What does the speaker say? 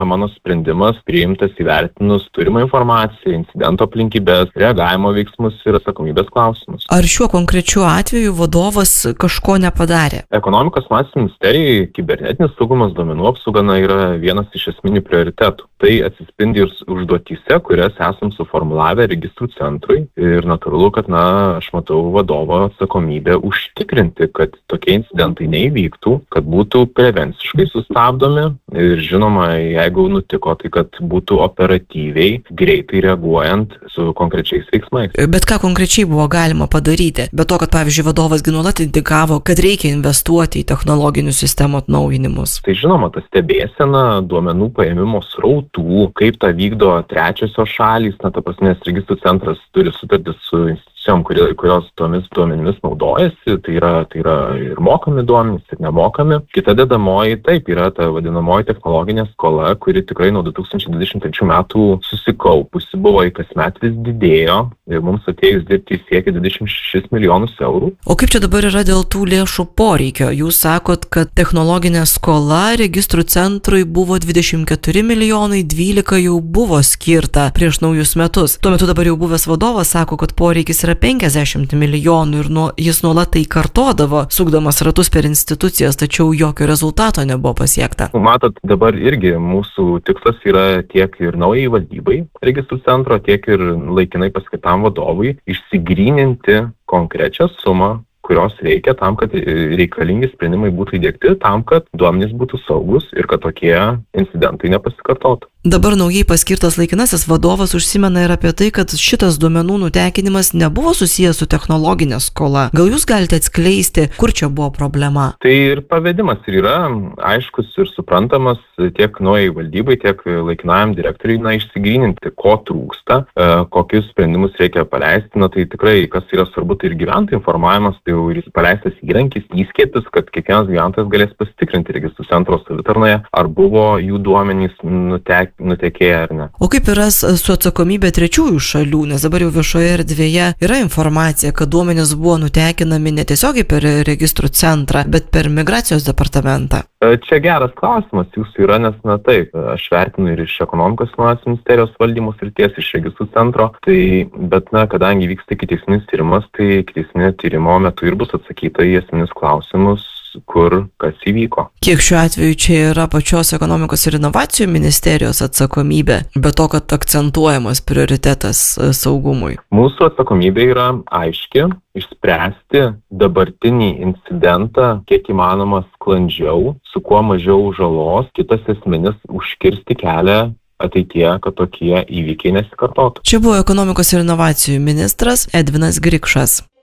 mano sprendimas priimtas įvertinus turimą informaciją, incidento aplinkybės, reagavimo veiksmus ir atsakomybės klausimus. Ar šiuo konkrečiu atveju vadovas kažko nepadarė? Ekonomikos inovacijų ministerijai kibernetinis saugumas, duomenų apsauga yra vienas iš esminių prioritetų. Tai atsispindi ir užduotyse, kurias esam suformulavę registrų centrui. Ir natūralu, kad aš matau vadovo atsakomybę užtikrinti, kad tokie incidentai neįvyktų, kad būtų prevenciškai sustabdomi ir žinoma, jeigu nutiko, tai kad būtų operatyviai, greitai reaguojant su konkrečiais veiksmais. Bet ką konkrečiai buvo galima padaryti? Be to, kad pavyzdžiui vadovas nuolat indikavo, kad reikia investuoti į technologinių sistemų atnaujinimus. Tai žinoma, ta stebėsena, duomenų paėmimo srautų, kaip tą vykdo trečiosios šalys, nes registrų centras turi sutartis su institucijom, kurios tomis duomenimis naudojasi, tai yra ir mokami duomenys, ir nemokami. Kita dedamoji, taip, yra ta vadinamoji technologinė skola, kuri tikrai nuo 2023 metų susikaupusi buvo, į kasmet vis didėjo ir mums atėjus dirbti siekia 26 milijonus eurų. O kaip čia dabar yra dėl tų lėšų poreikio? Jūs sakot, kad technologinė skola registrų centrui buvo 24 milijonai, 12 jau buvo skirta prieš naujus metus. Tuo metu dabar jau buvęs vadovas sako, kad poreikis yra 50 milijonų ir jis nuolat tai kartodavo, sukdamas ratus per institucijas, tačiau jokio rezultato nebuvo pasiekta. Matot, dabar irgi mūsų tikslas yra tiek ir naujai valdybai registrų centro, tiek ir laikinai paskirtam vadovui išsigryninti konkrečią sumą, kurios reikia tam, kad reikalingi sprendimai būtų įdiegti, tam, kad duomenys būtų saugus ir kad tokie incidentai nepasikartotų. Dabar naujai paskirtas laikinasis vadovas užsimena ir apie tai, kad šitas duomenų nutekinimas nebuvo susijęs su technologinė skola. Gal jūs galite atskleisti, kur čia buvo problema? Tai ir pavedimas yra aiškus ir suprantamas tiek naujai valdybai, tiek laikinajam direktoriui, išsigryninti, ko trūksta, kokius sprendimus reikia paleisti. Tai tikrai, kas yra svarbu, tai ir gyventojų informavimas, tai jau ir paleistas įrankis, įskiepis, kad kiekvienas gyventojas galės pasitikrinti registrų centro savitarnoje, ar buvo jų duomenys nutekėję ar ne. O kaip yra su atsakomybė trečiųjų šalių, nes dabar jau viešoje erdvėje yra informacija, kad duomenys buvo nutekinami ne tiesiogiai per registrų centrą, bet per migracijos departamentą? Čia geras klausimas jūsų yra, nes taip, aš vertinu ir iš ekonomikos inovacijų ministerijos valdymo srities, iš registrų centro, bet kadangi vyksta ikiteisminis tyrimas, tai ikiteisminio tyrimo metu ir bus atsakyta į esminius klausimus, kur kas įvyko. Kiek šiuo atveju čia yra pačios ekonomikos ir inovacijų ministerijos atsakomybė, be to, kad akcentuojamas prioritetas saugumui? Mūsų atsakomybė yra aiški, išspręsti dabartinį incidentą kiek įmanoma sklandžiau, su kuo mažiau žalos, kitas esminis užkirsti kelią ateityje, kad tokie įvykiai nesikartotų. Čia buvo ekonomikos ir inovacijų ministras Edvinas Grikšas.